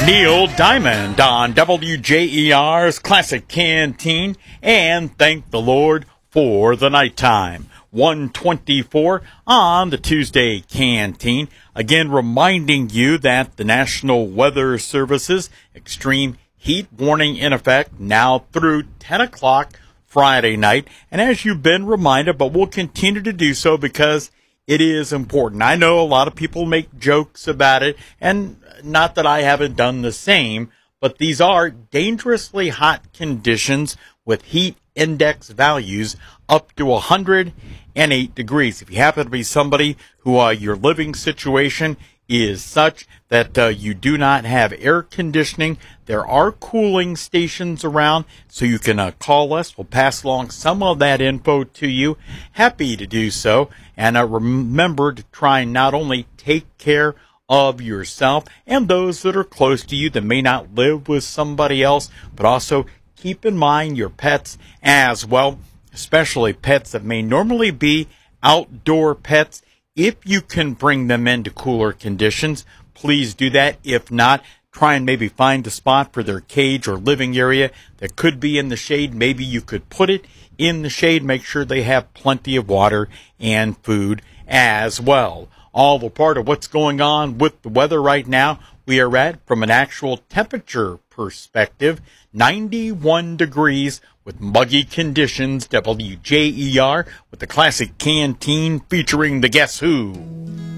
Neil Diamond on WJER's Classic Canteen, and thank the Lord for the nighttime. 124 on the Tuesday Canteen. Again, reminding you that the National Weather Service's extreme heat warning in effect now through 10 o'clock Friday night. And as you've been reminded, but we'll continue to do so because it is important. I know a lot of people make jokes about it, and not that I haven't done the same, but these are dangerously hot conditions with heat index values up to 108 degrees. If you happen to be somebody who your living situation is such that you do not have air conditioning, there are cooling stations around, so you can call us. We'll pass along some of that info to you. Happy to do so. And remember to try and not only take care of yourself and those that are close to you that may not live with somebody else, but also keep in mind your pets as well, especially pets that may normally be outdoor pets. If you can bring them into cooler conditions, please do that. If not, try and maybe find a spot for their cage or living area that could be in the shade. Maybe you could put it in the shade. Make sure they have plenty of water and food as well. All a part of what's going on with the weather right now. We are at, from an actual temperature perspective, 91 degrees with muggy conditions. WJER with the Classic Canteen featuring the Guess Who.